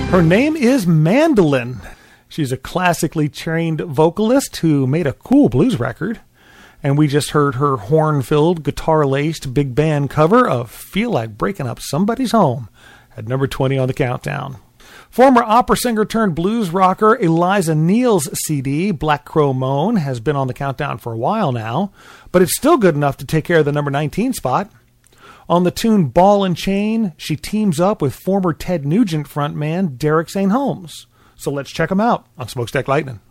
Her name is Mandolin. She's a classically trained vocalist who made a cool blues record. And we just heard her horn-filled, guitar-laced big band cover of Feel Like Breaking Up Somebody's Home at number 20 on the countdown. Former opera singer turned blues rocker Eliza Neal's CD, Black Crow Moan, has been on the countdown for a while now, but it's still good enough to take care of the number 19 spot. On the tune Ball and Chain, she teams up with former Ted Nugent frontman Derek St. Holmes. So let's check them out on Smokestack Lightning.